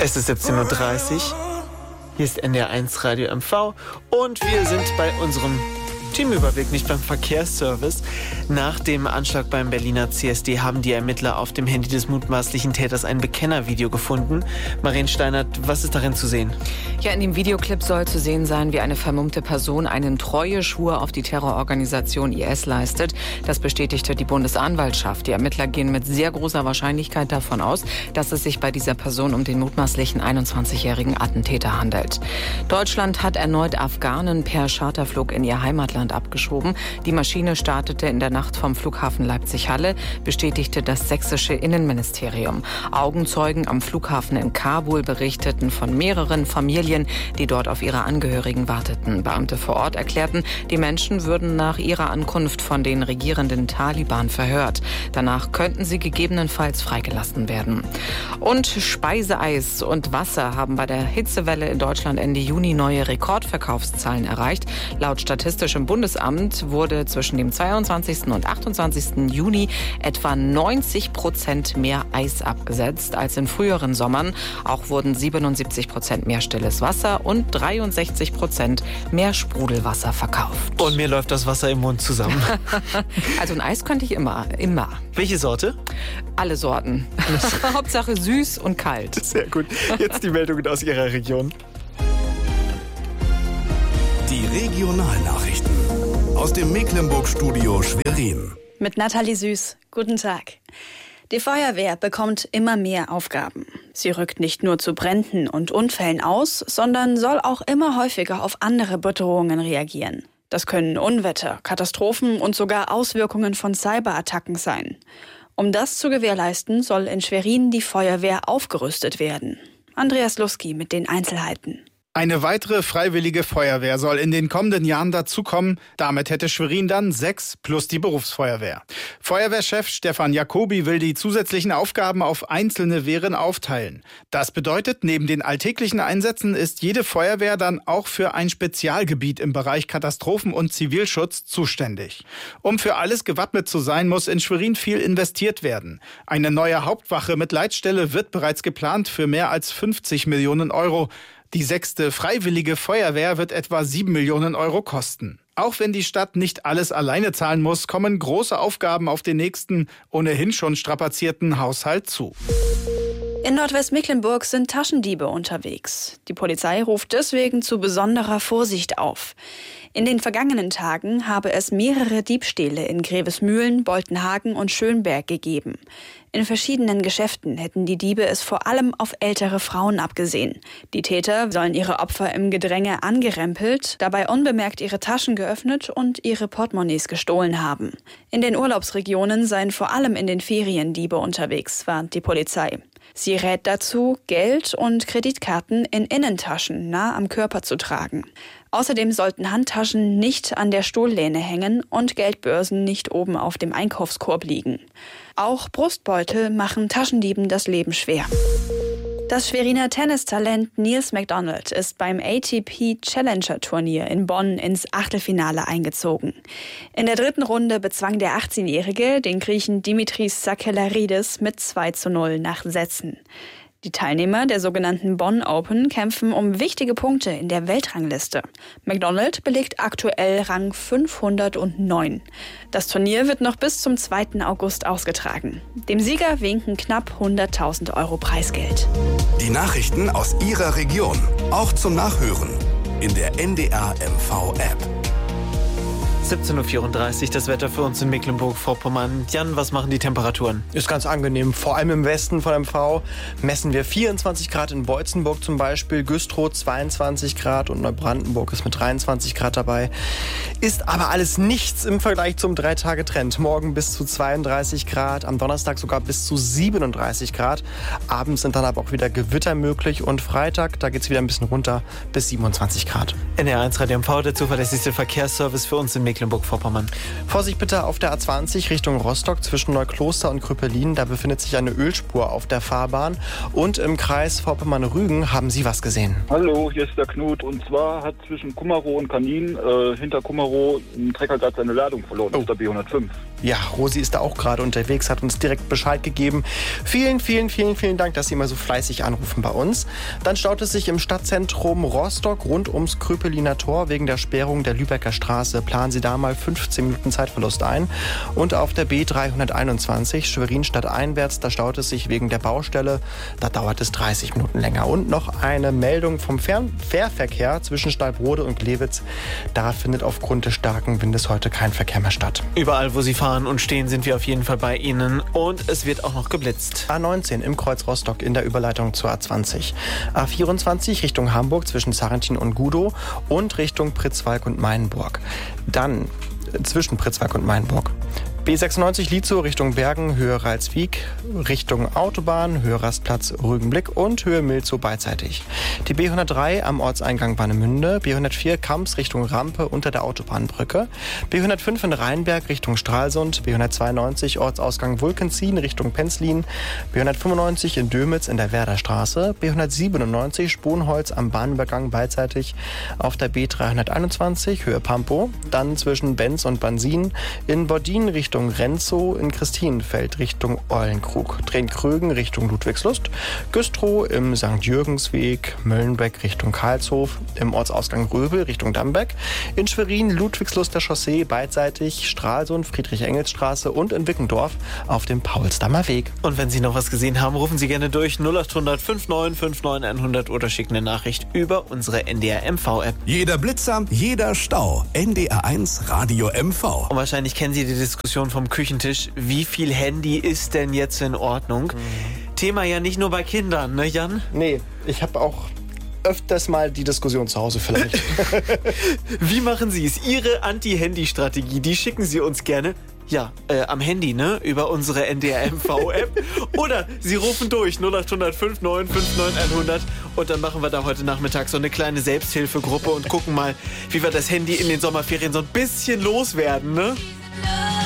Es ist 17:30 Uhr. Hier ist NDR1 Radio MV und wir sind bei unserem Teamüberblick, nicht beim Verkehrsservice. Nach dem Anschlag beim Berliner CSD haben die Ermittler auf dem Handy des mutmaßlichen Täters ein Bekennervideo gefunden. Maren Steinert, was ist darin zu sehen? Ja, in dem Videoclip soll zu sehen sein, wie eine vermummte Person einen Treueschwur auf die Terrororganisation IS leistet. Das bestätigte die Bundesanwaltschaft. Die Ermittler gehen mit sehr großer Wahrscheinlichkeit davon aus, dass es sich bei dieser Person um den mutmaßlichen 21-jährigen Attentäter handelt. Deutschland hat erneut Afghanen per Charterflug in ihr Heimatland abgeschoben. Die Maschine startete in der Nacht vom Flughafen Leipzig-Halle, bestätigte das sächsische Innenministerium. Augenzeugen am Flughafen in Kabul berichteten von mehreren Familien, die dort auf ihre Angehörigen warteten. Beamte vor Ort erklärten, die Menschen würden nach ihrer Ankunft von den regierenden Taliban verhört. Danach könnten sie gegebenenfalls freigelassen werden. Und Speiseeis und Wasser haben bei der Hitzewelle in Deutschland Ende Juni neue Rekordverkaufszahlen erreicht. Laut Statistischem Bundesamt wurde zwischen dem 22. und 28. Juni etwa 90% mehr Eis abgesetzt als in früheren Sommern. Auch wurden 77% mehr stilles Wasser und 63% mehr Sprudelwasser verkauft. Und mir läuft das Wasser im Mund zusammen. Also ein Eis könnte ich immer. Welche Sorte? Alle Sorten. Hauptsache süß und kalt. Sehr gut. Jetzt die Meldungen aus Ihrer Region. Die Regionalnachrichten aus dem Mecklenburg-Studio Schwerin. Mit Nathalie Süß. Guten Tag. Die Feuerwehr bekommt immer mehr Aufgaben. Sie rückt nicht nur zu Bränden und Unfällen aus, sondern soll auch immer häufiger auf andere Bedrohungen reagieren. Das können Unwetter, Katastrophen und sogar Auswirkungen von Cyberattacken sein. Um das zu gewährleisten, soll in Schwerin die Feuerwehr aufgerüstet werden. Andreas Luski mit den Einzelheiten. Eine weitere freiwillige Feuerwehr soll in den kommenden Jahren dazukommen. Damit hätte Schwerin dann 6 plus die Berufsfeuerwehr. Feuerwehrchef Stefan Jacobi will die zusätzlichen Aufgaben auf einzelne Wehren aufteilen. Das bedeutet, neben den alltäglichen Einsätzen ist jede Feuerwehr dann auch für ein Spezialgebiet im Bereich Katastrophen- und Zivilschutz zuständig. Um für alles gewappnet zu sein, muss in Schwerin viel investiert werden. Eine neue Hauptwache mit Leitstelle wird bereits geplant für mehr als 50 Millionen Euro. Die 6. Freiwillige Feuerwehr wird etwa 7 Millionen Euro kosten. Auch wenn die Stadt nicht alles alleine zahlen muss, kommen große Aufgaben auf den nächsten, ohnehin schon strapazierten Haushalt zu. In Nordwestmecklenburg sind Taschendiebe unterwegs. Die Polizei ruft deswegen zu besonderer Vorsicht auf. In den vergangenen Tagen habe es mehrere Diebstähle in Grevesmühlen, Boltenhagen und Schönberg gegeben. In verschiedenen Geschäften hätten die Diebe es vor allem auf ältere Frauen abgesehen. Die Täter sollen ihre Opfer im Gedränge angerempelt, dabei unbemerkt ihre Taschen geöffnet und ihre Portemonnaies gestohlen haben. In den Urlaubsregionen seien vor allem in den Ferien Diebe unterwegs, warnt die Polizei. Sie rät dazu, Geld und Kreditkarten in Innentaschen nah am Körper zu tragen. Außerdem sollten Handtaschen nicht an der Stuhllehne hängen und Geldbörsen nicht oben auf dem Einkaufskorb liegen. Auch Brustbeutel machen Taschendieben das Leben schwer. Das Schweriner Tennistalent Niels McDonald ist beim ATP Challenger Turnier in Bonn ins Achtelfinale eingezogen. In der 3. Runde bezwang der 18-Jährige den Griechen Dimitris Sakellarides mit 2:0 nach Sätzen. Die Teilnehmer der sogenannten Bonn Open kämpfen um wichtige Punkte in der Weltrangliste. McDonald belegt aktuell Rang 509. Das Turnier wird noch bis zum 2. August ausgetragen. Dem Sieger winken knapp 100.000 Euro Preisgeld. Die Nachrichten aus Ihrer Region, auch zum Nachhören in der NDR MV App. 17:34 Uhr, das Wetter für uns in Mecklenburg-Vorpommern. Jan, was machen die Temperaturen? Ist ganz angenehm, vor allem im Westen von MV messen wir 24 Grad in Beutzenburg zum Beispiel, Güstrow 22 Grad und Neubrandenburg ist mit 23 Grad dabei. Ist aber alles nichts im Vergleich zum 3-Tage-Trend. Morgen bis zu 32 Grad, am Donnerstag sogar bis zu 37 Grad. Abends sind dann aber auch wieder Gewitter möglich und Freitag, da geht es wieder ein bisschen runter bis 27 Grad. NDR1 Radio MV, der zuverlässigste Verkehrsservice für uns in Mecklenburg. Mecklenburg-Vorpommern. Vorsicht bitte auf der A20 Richtung Rostock zwischen Neukloster und Krüppelin. Da befindet sich eine Ölspur auf der Fahrbahn. Und im Kreis Vorpommern-Rügen haben Sie was gesehen. Hallo, hier ist der Knut. Und zwar hat zwischen Kummerow und Kanin hinter Kummerow ein Trecker gerade seine Ladung verloren. Das ist der B105. Ja, Rosi ist da auch gerade unterwegs, hat uns direkt Bescheid gegeben. Vielen Dank, dass Sie immer so fleißig anrufen bei uns. Dann staut es sich im Stadtzentrum Rostock rund ums Krüppeliner Tor wegen der Sperrung der Lübecker Straße. Planen Sie da mal 15 Minuten Zeitverlust ein. Und auf der B321 Schwerin stadteinwärts, da staut es sich wegen der Baustelle. Da dauert es 30 Minuten länger. Und noch eine Meldung vom Fährverkehr zwischen Stallbrode und Glewitz. Da findet aufgrund des starken Windes heute kein Verkehr mehr statt. Überall, wo Sie fahren und stehen, sind wir auf jeden Fall bei Ihnen. Und es wird auch noch geblitzt. A19 im Kreuz Rostock in der Überleitung zur A20. A24 Richtung Hamburg zwischen Sarrentin und Gudow und Richtung Pritzwalk und Mainburg. Dann zwischen Pritzwalk und Mainburg. B96 Lietzow Richtung Bergen, Höhe Ralswiek, Richtung Autobahn, Höhe Rastplatz Rügenblick und Höhe Milzow beidseitig. Die B103 am Ortseingang Warnemünde, B104 Kamps Richtung Rampe unter der Autobahnbrücke, B105 in Rheinberg Richtung Stralsund, B192 Ortsausgang Vulkenzien Richtung Penzlin, B195 in Dömitz in der Werderstraße, B197 Sponholz am Bahnübergang beidseitig auf der B321 Höhe Pampow, dann zwischen Benz und Bansin in Bordin Richtung Renzow, in Christinenfeld Richtung Eulenkrug, Trenkrögen Richtung Ludwigslust, Güstrow im St. Jürgensweg, Möllenbeck Richtung Karlshof, im Ortsausgang Röbel Richtung Dambeck, in Schwerin Ludwigsluster Chaussee beidseitig, Stralsund, Friedrich-Engels-Straße und in Wickendorf auf dem Paulsdammer Weg. Und wenn Sie noch was gesehen haben, rufen Sie gerne durch 0800 5959 100 oder schicken eine Nachricht über unsere NDR MV-App. Jeder Blitzer, jeder Stau. NDR1 Radio MV. Und wahrscheinlich kennen Sie die Diskussion vom Küchentisch. Wie viel Handy ist denn jetzt in Ordnung? Thema ja nicht nur bei Kindern, ne Jan? Nee, ich habe auch öfters mal die Diskussion zu Hause vielleicht. Wie machen Sie es? Ihre Anti-Handy-Strategie, die schicken Sie uns gerne. Ja, am Handy, ne? Über unsere NDR MV-App. Oder Sie rufen durch 0800 5959 100 und dann machen wir da heute Nachmittag so eine kleine Selbsthilfegruppe und gucken mal, wie wir das Handy in den Sommerferien so ein bisschen loswerden, ne?